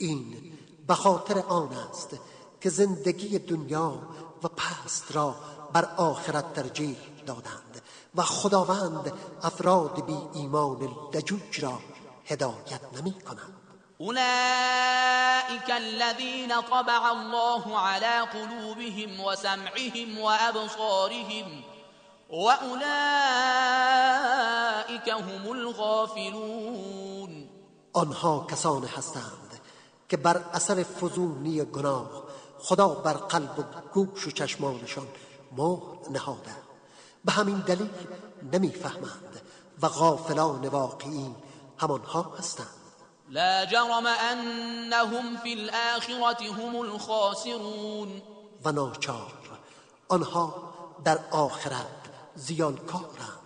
این به خاطر آن است که زندگی دنیا و پست را بر آخرت ترجیح دادند و خداوند افراد بی ایمان لجوج را هدایت نمی کند. أولئك الذين طبع الله على قلوبهم وسمعهم وأبصارهم وأولئك هم الغافلون. آنها کسانی هستند که بر اثر فزونی گناه خدا بر قلب و گوش و چشمانشان مهر نهاده، به همین دلیل نمیفهمند و غافلان واقعی همانها هستند. لا جرم أنهم في الآخرة هم الخاسرون. و ناچار آنها در آخرت زیانکارند.